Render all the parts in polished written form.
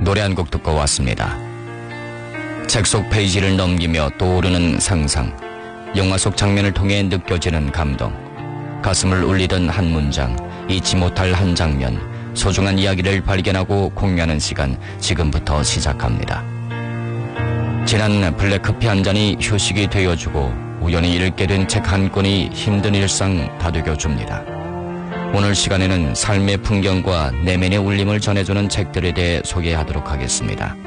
노래 한 곡 듣고 왔습니다. 책 속 페이지를 넘기며 떠오르는 상상, 영화 속 장면을 통해 느껴지는 감동, 가슴을 울리던 한 문장, 잊지 못할 한 장면, 소중한 이야기를 발견하고 공유하는 시간, 지금부터 시작합니다. 진한 블랙커피 한 잔이 휴식이 되어주고 우연히 읽게 된 책 한 권이 힘든 일상 다독여줍니다. 오늘 시간에는 삶의 풍경과 내면의 울림을 전해주는 책들에 대해 소개하도록 하겠습니다.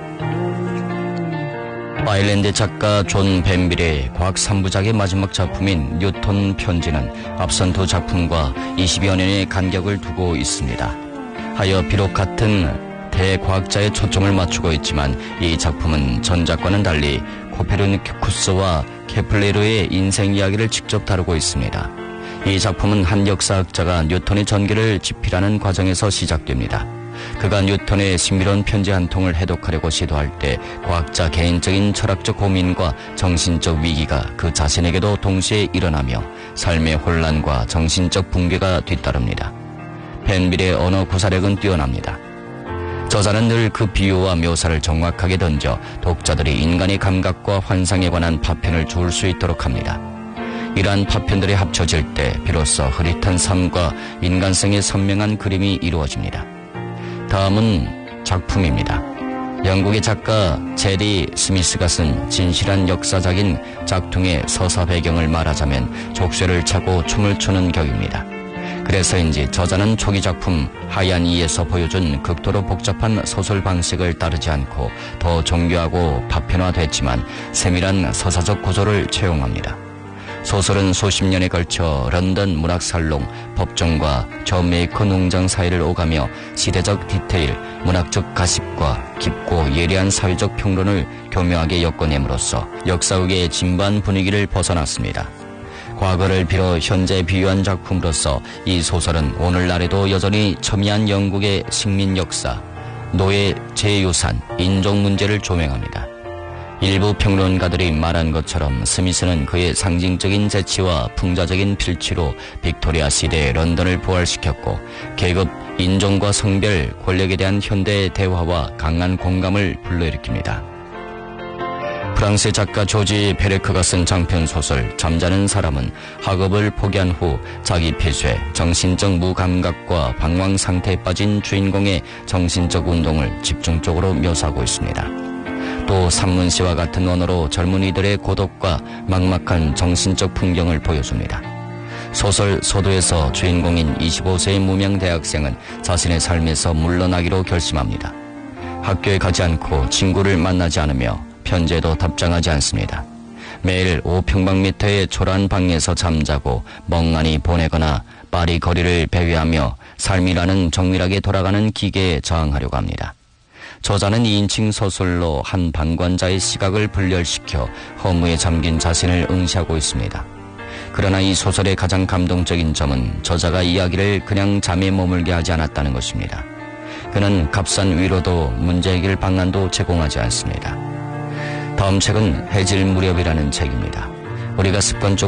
아일랜드 작가 존 벤빌의 과학 3부작의 마지막 작품인 뉴턴 편지는 앞선 두 작품과 20여 년의 간격을 두고 있습니다. 하여 비록 같은 대과학자의 초점을 맞추고 있지만 이 작품은 전작과는 달리 코페르니쿠스와 케플레르의 인생 이야기를 직접 다루고 있습니다. 이 작품은 한 역사학자가 뉴턴의 전기를 집필하는 과정에서 시작됩니다. 그가 뉴턴의 신비로운 편지 한 통을 해독하려고 시도할 때 과학자 개인적인 철학적 고민과 정신적 위기가 그 자신에게도 동시에 일어나며 삶의 혼란과 정신적 붕괴가 뒤따릅니다. 벤빌의 언어 구사력은 뛰어납니다. 저자는 늘 그 비유와 묘사를 정확하게 던져 독자들이 인간의 감각과 환상에 관한 파편을 주울 수 있도록 합니다. 이러한 파편들이 합쳐질 때 비로소 흐릿한 삶과 인간성의 선명한 그림이 이루어집니다. 다음은 작품입니다. 영국의 작가 제리 스미스가 쓴 진실한 역사적인 작퉁의 서사 배경을 말하자면 족쇄를 차고 춤을 추는 격입니다. 그래서인지 저자는 초기 작품 하얀 이에서 보여준 극도로 복잡한 소설 방식을 따르지 않고 더 정교하고 파편화됐지만 세밀한 서사적 구조를 채용합니다. 소설은 수십 년에 걸쳐 런던 문학살롱, 법정과 저메이커 농장 사이를 오가며 시대적 디테일, 문학적 가십과 깊고 예리한 사회적 평론을 교묘하게 엮어냄으로써 역사극의 진부한 분위기를 벗어났습니다. 과거를 빌어 현재에 비유한 작품으로서 이 소설은 오늘날에도 여전히 첨예한 영국의 식민 역사, 노예 제유산, 인종 문제를 조명합니다. 일부 평론가들이 말한 것처럼 스미스는 그의 상징적인 재치와 풍자적인 필치로 빅토리아 시대의 런던을 부활시켰고 계급, 인종과 성별, 권력에 대한 현대의 대화와 강한 공감을 불러일으킵니다. 프랑스의 작가 조지 베르크가 쓴 장편소설 잠자는 사람은 학업을 포기한 후 자기 폐쇄, 정신적 무감각과 방황 상태에 빠진 주인공의 정신적 운동을 집중적으로 묘사하고 있습니다. 또 산문시와 같은 언어로 젊은이들의 고독과 막막한 정신적 풍경을 보여줍니다. 소설 소도에서 주인공인 25세의 무명 대학생은 자신의 삶에서 물러나기로 결심합니다. 학교에 가지 않고 친구를 만나지 않으며 편지에도 답장하지 않습니다. 매일 5평방미터의 초라한 방에서 잠자고 멍하니 보내거나 파리 거리를 배회하며 삶이라는 정밀하게 돌아가는 기계에 저항하려고 합니다. 저자는 2인칭 소설로 한 방관자의 시각을 분열시켜 허무에 잠긴 자신을 응시하고 있습니다. 그러나 이 소설의 가장 감동적인 점은 저자가 이야기를 그냥 잠에 머물게 하지 않았다는 것입니다. 그는 값싼 위로도 문제 해결 방안도 제공하지 않습니다. 다음 책은 해질 무렵이라는 책입니다. 우리가 습관적으로